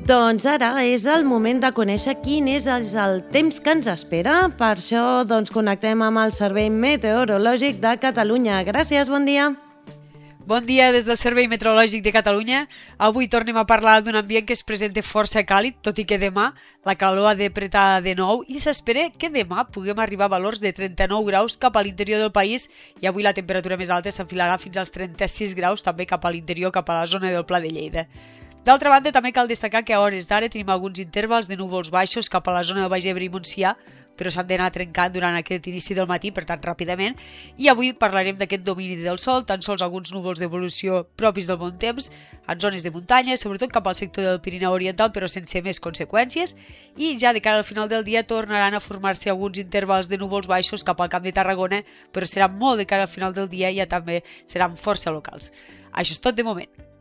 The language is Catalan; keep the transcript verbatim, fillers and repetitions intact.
Doncs ara és el moment de conèixer quin és el temps que ens espera. Per això doncs, connectem amb el Servei Meteorològic de Catalunya. Gràcies, bon dia. Bon dia des del Servei Meteorològic de Catalunya. Avui tornem a parlar d'un ambient que es presenta força càlid, tot i que demà la calor ha d'apretar de nou i s'espera que demà puguem arribar a valors de trenta-nou graus cap a l'interior del país i avui la temperatura més alta s'enfilarà fins als trenta-sis graus també cap a l'interior, cap a la zona del Pla de Lleida. D'altra banda, també cal destacar que a hores d'ara tenim alguns intervals de núvols baixos cap a la zona del Baix Ebre i Montsià, però s'han d'anar trencant durant aquest inici del matí, per tant, ràpidament. I avui parlarem d'aquest domini del sol, tan sols alguns núvols d'evolució propis del bon temps, en zones de muntanya, sobretot cap al sector del Pirineu Oriental, però sense més conseqüències. I ja de cara al final del dia tornaran a formar-se alguns intervals de núvols baixos cap al Camp de Tarragona, però serà molt de cara al final del dia i ja també seran força locals. Això és tot de moment.